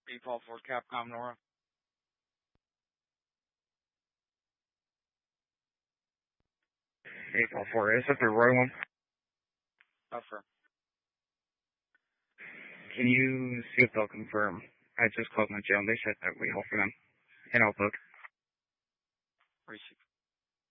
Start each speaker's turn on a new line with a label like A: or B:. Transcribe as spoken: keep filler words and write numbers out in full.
A: eight four four Capcom Nora.
B: eight four four, is that the Roy one?
A: Affirm.
B: Can you see if they'll confirm? I just called my jail. They said that we hold for them. And I'll book.
A: Receive.